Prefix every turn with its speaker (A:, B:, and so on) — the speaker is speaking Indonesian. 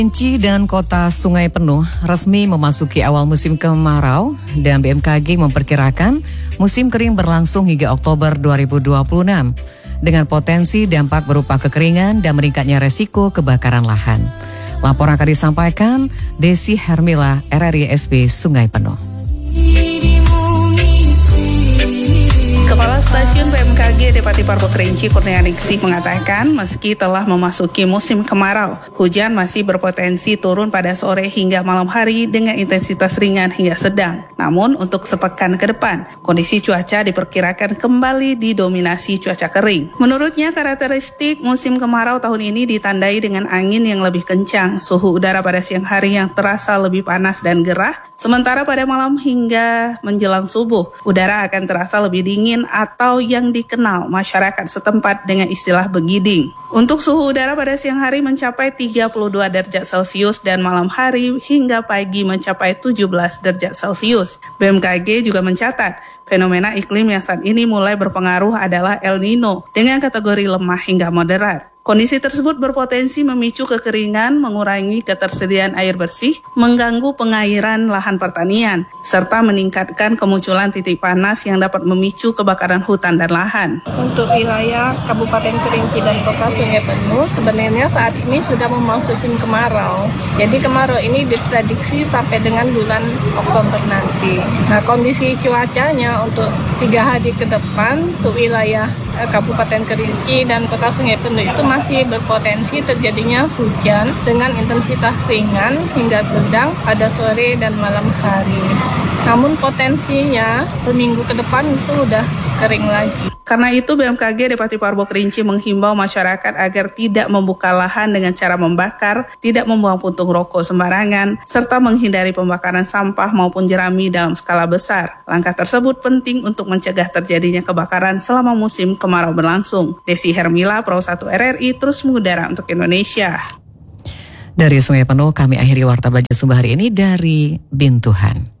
A: Kerinci dan kota Sungai Penuh resmi memasuki awal musim kemarau dan BMKG memperkirakan musim kering berlangsung hingga Oktober 2026 dengan potensi dampak berupa kekeringan dan meningkatnya resiko kebakaran lahan. Laporan akan disampaikan Desi Hermila, RRI-SB Sungai Penuh.
B: Kepala Stasiun BMKG Depati Parbo Kerinci Kurnianingsih mengatakan meski telah memasuki musim kemarau, hujan masih berpotensi turun pada sore hingga malam hari dengan intensitas ringan hingga sedang. Namun untuk sepekan ke depan, kondisi cuaca diperkirakan kembali didominasi cuaca kering. Menurutnya karakteristik musim kemarau tahun ini ditandai dengan angin yang lebih kencang, suhu udara pada siang hari yang terasa lebih panas dan gerah, sementara pada malam hingga menjelang subuh, udara akan terasa lebih dingin atau yang dikenal masyarakat setempat dengan istilah begiding. Untuk suhu udara pada siang hari mencapai 32 derajat Celcius dan malam hari hingga pagi mencapai 17 derajat Celcius. BMKG juga mencatat fenomena iklim yang saat ini mulai berpengaruh adalah El Nino dengan kategori lemah hingga moderat. Kondisi tersebut berpotensi memicu kekeringan, mengurangi ketersediaan air bersih, mengganggu pengairan lahan pertanian, serta meningkatkan kemunculan titik panas yang dapat memicu kebakaran hutan dan lahan.
C: Untuk wilayah Kabupaten Kerinci dan Kota Sungai Penuh, sebenarnya saat ini sudah memasuki musim kemarau. Jadi kemarau ini diprediksi sampai dengan bulan Oktober nanti. Nah, kondisi cuacanya untuk 3 hari ke depan untuk wilayah Kabupaten Kerinci dan Kota Sungai Penuh itu masih berpotensi terjadinya hujan dengan intensitas ringan hingga sedang pada sore dan malam hari. Namun potensinya seminggu ke depan itu udah kering lagi.
B: Karena itu BMKG Depati Parbo Kerinci menghimbau masyarakat agar tidak membuka lahan dengan cara membakar, tidak membuang puntung rokok sembarangan, serta menghindari pembakaran sampah maupun jerami dalam skala besar. Langkah tersebut penting untuk mencegah terjadinya kebakaran selama musim kemarau berlangsung. Desi Hermila, Pro 1 RRI, terus mengudara untuk Indonesia.
A: Dari Sungai Penuh, kami akhiri Warta Baja Sumba hari ini dari Bintuhan.